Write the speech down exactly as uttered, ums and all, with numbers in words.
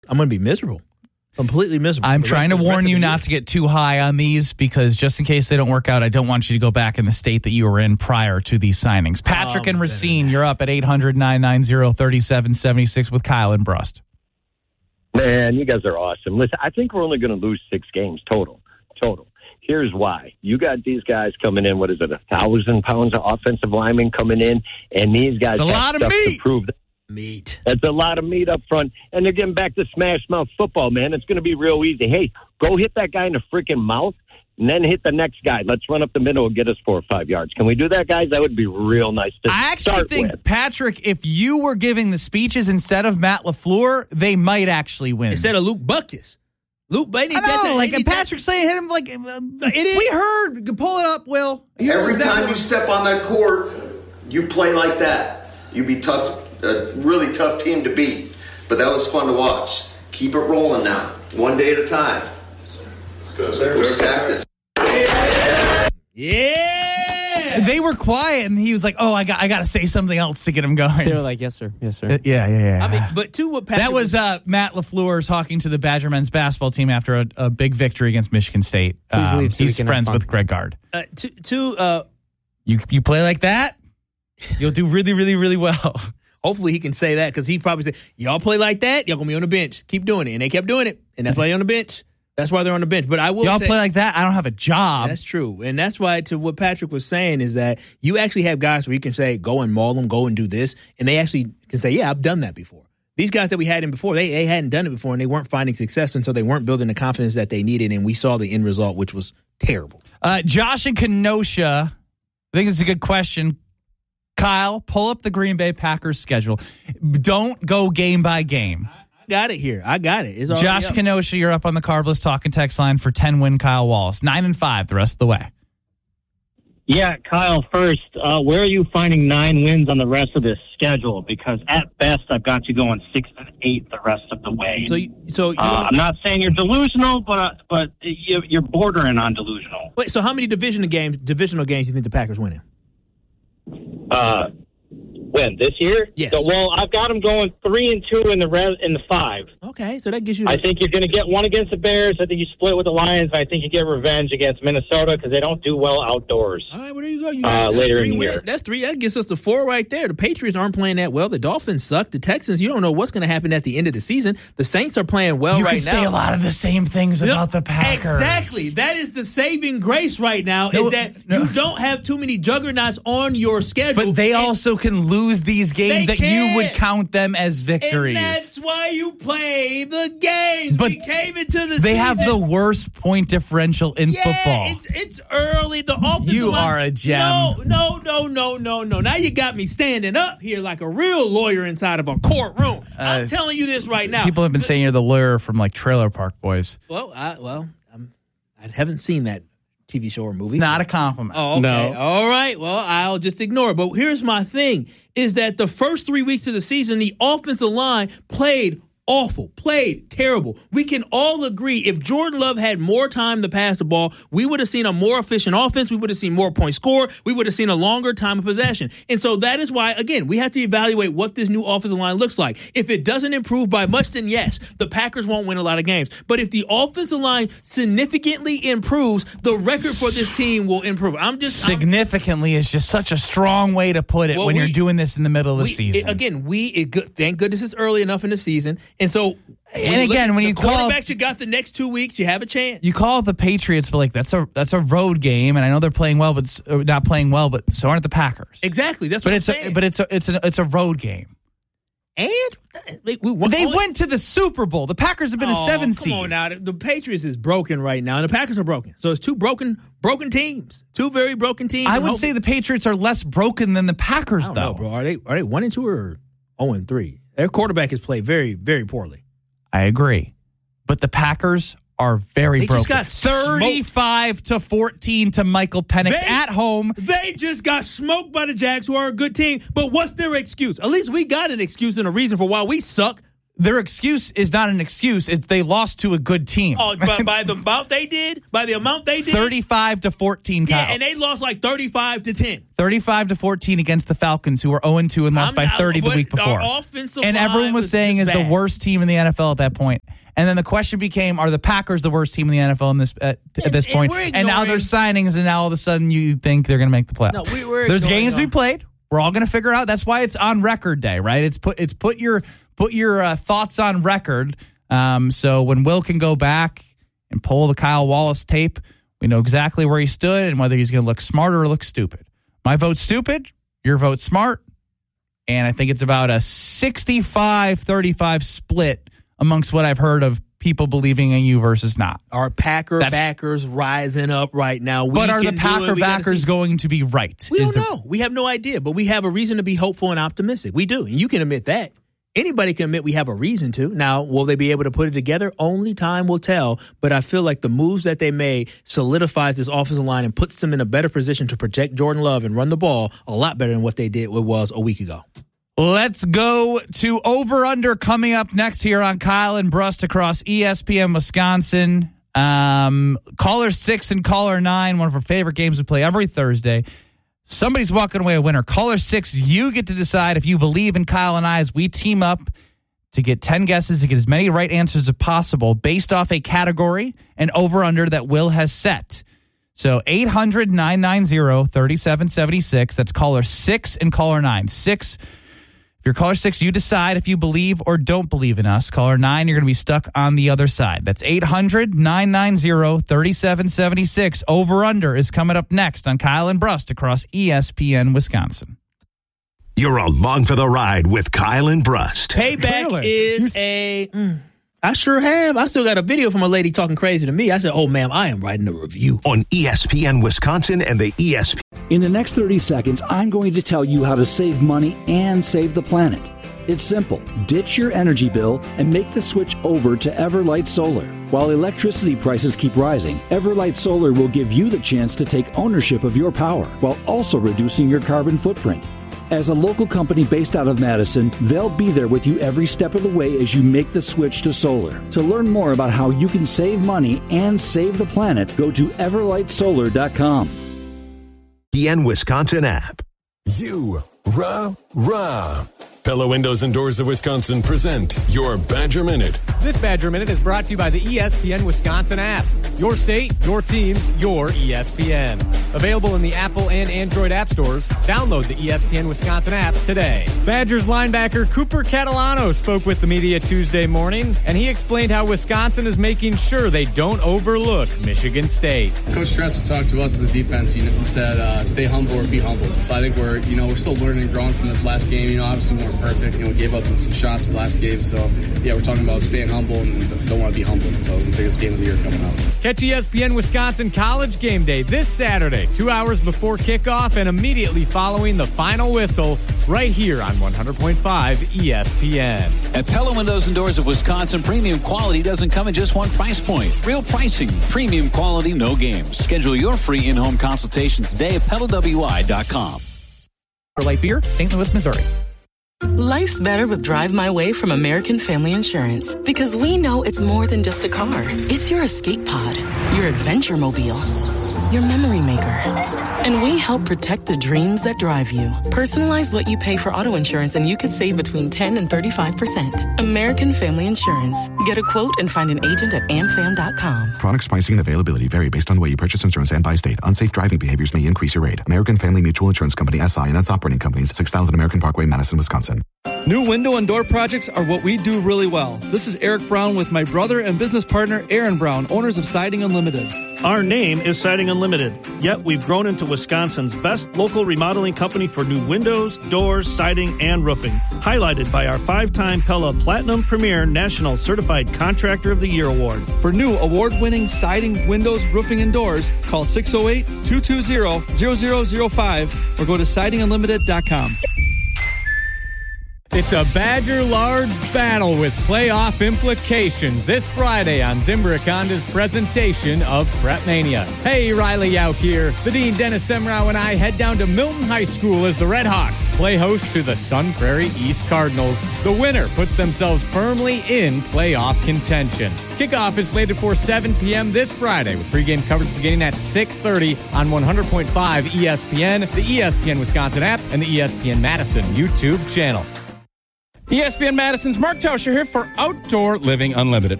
I'm going to be miserable. Completely miserable. I'm The trying rest to of- warn rest of you the not year. to get too high on these because just in case they don't work out, I don't want you to go back in the state that you were in prior to these signings. Patrick Oh, and better Racine, than you're up at eight hundred, nine nine zero, three seven seven six with Kyle and Brust. Man, you guys are awesome. Listen, I think we're only going to lose six games total. Total. Here's why. You got these guys coming in, what is it, a thousand pounds of offensive linemen coming in, and these guys It's a have lot of stuff meat. to prove that. Meat. That's a lot of meat up front. And they're getting back to smash mouth football, man. It's going to be real easy. Hey, go hit that guy in the freaking mouth and then hit the next guy. Let's run up the middle and get us four or five yards. Can we do that, guys? That would be real nice to I actually start think, with. Patrick, if you were giving the speeches instead of Matt LaFleur, they might actually win. Instead of Luke Buckus. Luke, they need I that- know, that- like they need Patrick saying hit him like uh, It is. we heard. Pull it up, Will. You know Every exactly time you what- step on that court, you play like that. You be tough, a really tough team to beat. But that was fun to watch. Keep it rolling now, one day at a time. We'll stack this. Yeah. They were quiet, and he was like, "Oh, I got, I got to say something else to get him going." They were like, yes, sir. Yes, sir. Uh, yeah, yeah, yeah. I mean, but to what Patrick that was uh, Matt LaFleur talking to the Badger men's basketball team after a, a big victory against Michigan State. Please Um, leave so we he's can have friends fun. with Greg Gard. uh, to to uh, You you play like that, you'll do really, really, really well. hopefully he can say that because he probably said, y'all play like that, y'all gonna be on the bench. Keep doing it. And they kept doing it. And that's why they're on the bench. That's why they're on the bench. But I will Y'all say, play like that. I don't have a job. that's true. And that's why, to what Patrick was saying, is that you actually have guys where you can say, go and maul them, go and do this. And they actually can say, yeah, I've done that before. These guys that we had in before, they, they hadn't done it before, and they weren't finding success until they weren't building the confidence that they needed. And we saw the end result, which was terrible. Uh, Josh and Kenosha, I think it's a good question. Kyle, pull up the Green Bay Packers schedule. Don't go game by game. I got it here. I got it. It's already Josh up. Kenosha, you're up on the Carbless Talking text line for ten win Kyle Wallace. Nine and five the rest of the way. Yeah, Kyle, first, uh, where are you finding nine wins on the rest of this schedule? Because at best, I've got you going six and eight the rest of the way. So, you, so you uh, I'm not saying you're delusional, but uh, but you, you're bordering on delusional. wait. So, how many divisional games? Divisional games do you think the Packers winning? Uh, when this year? Yes. So, well, I've got them going three and two in the res, in the five. Okay, so that gives you. The, I think you're going to get one against the Bears. I think you split with the Lions. I think you get revenge against Minnesota because they don't do well outdoors. All right, well, there you go. You Uh, that's later three in the wins. year. That's three. That gets us to four right there. The Patriots aren't playing that well. The Dolphins suck. The Texans, you don't know what's going to happen at the end of the season. The Saints are playing well you right can now. say a lot of the same things No, about the Packers. Exactly. That is the saving grace right now, No, is that no. you don't have too many juggernauts on your schedule. But they And- also can lose these games They that you would can. count them as victories. And that's why you play the games. But we came into the they season. have the worst point differential in yeah, football. It's it's early. The offensive You line- are a gem. No, no, no, no, no, no. Now you got me standing up here like a real lawyer inside of a courtroom. I'm Uh, telling you this right now. People have been saying you're the lawyer from like Trailer Park Boys. Well, I, well, I'm, I haven't seen that T V show or movie. Not a compliment. Oh, okay. No. All right. Well, I'll just ignore it. But here's my thing, is that the first three weeks of the season, the offensive line played awful, played terrible. We can all agree if Jordan Love had more time to pass the ball, we would have seen a more efficient offense. We would have seen more points scored. We would have seen a longer time of possession. And so that is why, again, we have to evaluate what this new offensive line looks like. If it doesn't improve by much, then yes, the Packers won't win a lot of games. But if the offensive line significantly improves, the record for this team will improve. I'm just I'm- Significantly is just such a strong way to put it Well, when we- you're doing this in the middle of the we, season. it- again, we it, good, thank goodness it's early enough in the season, and so And again, when you the call- quarterbacks you got the next two weeks, you have a chance. You call it the Patriots, but like that's a that's a road game, and I know they're playing well, but s- uh, not playing well, but so aren't the Packers. Exactly, that's But what it's I'm a, saying. but it's a it's a it's a road game. and like, we won, They only- went to the Super Bowl. The Packers have been Oh, a seven come seed. on now, the, the Patriots is broken right now, and the Packers are broken. So it's two broken broken teams, two very broken teams. I and would hope- say the Patriots are less broken than the Packers, I don't though. know, bro. Are they are they one and two or zero and three? Their quarterback has played very very poorly. I agree, but the Packers are very They broken. just got thirty-five to fourteen to Michael Penix They- at home. They just got smoked by the Jags, who are a good team. But what's their excuse? At least we got an excuse and a reason for why we suck. their excuse is not an excuse. It's they lost to a good team. Oh, by, by the amount they did? By the amount they did? thirty-five to fourteen, Kyle. Yeah, and they lost like thirty-five to ten. thirty-five to fourteen against the Falcons, who were oh and two and lost I'm by not- thirty the but week before. Our offensive And line everyone was saying is just the bad. worst team in the N F L at that point. And then the question became, are the Packers the worst team in the N F L in this, at, at And- this and point? we're And now ignoring- there's signings, and now all of a sudden you think they're going to make the playoffs. No, we were There's ignoring games we them. played. We're all going to figure out. That's why it's on record day, right? It's put it's put your put your uh, thoughts on record. Um, so when Will can go back and pull the Kyle Wallace tape, we know exactly where he stood and whether he's going to look smart or look stupid. My vote's stupid. Your vote's smart. And I think it's about a sixty-five thirty-five split amongst what I've heard of people believing in you versus not. Our Packer That's- backers rising up right now. We But are the can do Packer it. We gotta backers see- going to be right? We Is don't the- know. We have no idea, but we have a reason to be hopeful and optimistic. We do, and you can admit that. Anybody can admit we have a reason to. Now, will they be able to put it together? Only time will tell, but I feel like the moves that they made solidifies this offensive line and puts them in a better position to protect Jordan Love and run the ball a lot better than what they did what was a week ago. Let's go to over-under coming up next here on Kyle and Brust across E S P N Wisconsin. Um, caller six and caller nine, one of our favorite games we play every Thursday. Somebody's walking away a winner. Caller six, you get to decide if you believe in Kyle and I as we team up to get ten guesses to get as many right answers as possible based off a category and over-under that Will has set. So eight hundred, nine nine zero, three seven seven six. That's caller six and caller nine. Six. If you're caller six, you decide if you believe or don't believe in us. Caller nine, you're going to be stuck on the other side. That's eight hundred, nine nine zero, three seven seven six. Over-under is coming up next on Kyle and Brust across E S P N Wisconsin. You're along for the ride with Kyle and Brust. Payback Clearly. is a... Mm, I sure have. I still got a video from a lady talking crazy to me. I said, oh, ma'am, I am writing a review. On E S P N Wisconsin and the E S P N. In the next thirty seconds, I'm going to tell you how to save money and save the planet. It's simple. Ditch your energy bill and make the switch over to Everlight Solar. While electricity prices keep rising, Everlight Solar will give you the chance to take ownership of your power while also reducing your carbon footprint. As a local company based out of Madison, they'll be there with you every step of the way as you make the switch to solar. To learn more about how you can save money and save the planet, go to everlight solar dot com. E S P N Wisconsin app. You, rah, rah. Pella Windows and Doors of Wisconsin present your Badger Minute. This Badger Minute is brought to you by the E S P N Wisconsin app. Your state, your teams, your E S P N. Available in the Apple and Android app stores. Download the E S P N Wisconsin app today. Badgers linebacker Cooper Catalano spoke with the media Tuesday morning, and he explained how Wisconsin is making sure they don't overlook Michigan State. Coach Stress talked to us as a defense. You know, he said, uh, "Stay humble or be humble." So I think we're, you know, we're still learning and growing from this last game. You know, obviously we weren't perfect. You know, we gave up some, some shots the last game. So yeah, we're talking about staying humble and don't want to be humble. So it's the biggest game of the year coming up. Catch E S P N Wisconsin College Game Day this Saturday, two hours before kickoff and immediately following the final whistle, right here on one hundred point five E S P N. At Pella Windows and Doors of Wisconsin, premium quality doesn't come in just one price point. Real pricing, premium quality, no games. Schedule your free in-home consultation today at Pella W I dot com. For Light Beer, Saint Louis, Missouri. Life's better with Drive My Way from American Family Insurance, because we know it's more than just a car. It's your escape pod, your adventure mobile, your memory maker. And we help protect the dreams that drive you. Personalize what you pay for auto insurance and you could save between ten and thirty-five percent. American Family Insurance. Get a quote and find an agent at am fam dot com. Products, pricing, and availability vary based on the way you purchase insurance and by state. Unsafe driving behaviors may increase your rate. American Family Mutual Insurance Company, S I and its operating companies, six thousand American Parkway, Madison, Wisconsin. New window and door projects are what we do really well. This is Eric Brown with my brother and business partner, Aaron Brown, owners of Siding Unlimited. Our name is Siding Unlimited, yet we've grown into Wisconsin's best local remodeling company for new windows, doors, siding, and roofing. Highlighted by our five-time Pella Platinum Premier National Certified Contractor of the Year Award. For new award-winning siding, windows, roofing, and doors, call six oh eight, two two zero, zero zero zero five or go to siding unlimited dot com. It's a Badger Large battle with playoff implications this Friday on Zimbrick Honda's presentation of Prep Mania. Hey, Riley Yauk here. The Dean Dennis Semrau and I head down to Milton High School as the Red Hawks play host to the Sun Prairie East Cardinals. The winner puts themselves firmly in playoff contention. Kickoff is slated for seven p.m. this Friday with pregame coverage beginning at six thirty on one hundred point five E S P N, the E S P N Wisconsin app, and the E S P N Madison YouTube channel. E S P N Madison's Mark Tauscher here for Outdoor Living Unlimited.